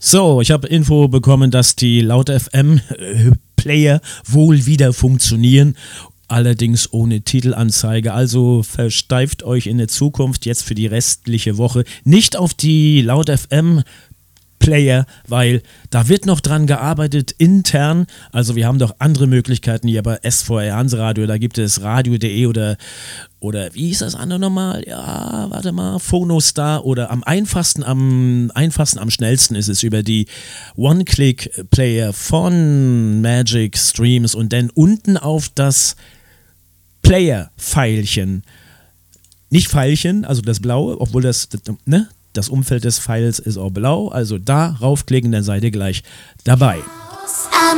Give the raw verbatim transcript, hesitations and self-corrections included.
So, ich habe Info bekommen, dass die Laut F M Player wohl wieder funktionieren. Allerdings ohne Titelanzeige, also versteift euch in der Zukunft jetzt für die restliche Woche nicht auf die Laut F M Player, weil da wird noch dran gearbeitet intern, also wir haben doch andere Möglichkeiten hier bei S V R Hanseradio, da gibt es radio punkt de oder, oder wie hieß das andere nochmal, ja, warte mal, Phonostar oder am einfachsten, am einfachsten, am schnellsten ist es über die One-Click-Player von Magic Streams und dann unten auf das Player-Pfeilchen, nicht Pfeilchen, also das blaue, obwohl das, ne, das Umfeld des Pfeils ist auch blau, also da raufklicken, dann seid ihr gleich dabei.